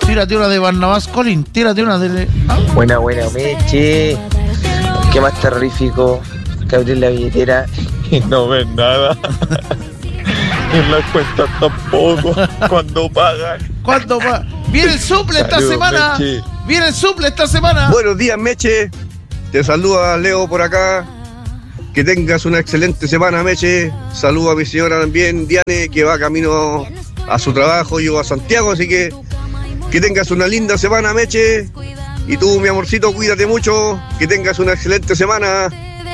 Tírate una de Barnabás Colín, tírate una de... Buena, Meche. Qué más terrorífico que abrir la billetera y no ver nada. En las cuentas tampoco. Cuando pagan. Viene el suple esta semana. Meche. Viene el suple esta semana. Buenos días, Meche. Te saluda Leo por acá. Que tengas una excelente semana, Meche. Saludo a mi señora también, Diane, que va camino a su trabajo. Yo a Santiago, así que tengas una linda semana, Meche. Y tú, mi amorcito, cuídate mucho. Que tengas una excelente semana.